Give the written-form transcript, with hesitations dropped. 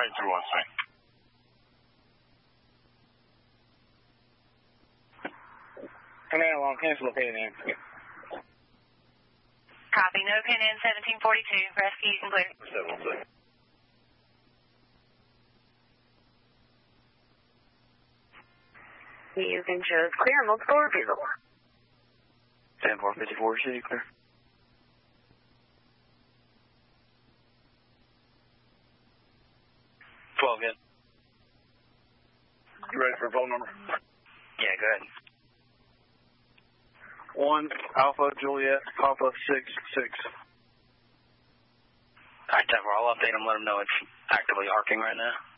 Command along, cancel the pin in. Copy, no pin in 1742, rescue complete. 716. You can show clear, multiple refusal. 10454, city clear. 12 again. You ready for a phone number? Yeah, go ahead. 1 Alpha Juliet Papa 66. Alright, Denver, I'll update them, let them know it's actively arcing right now.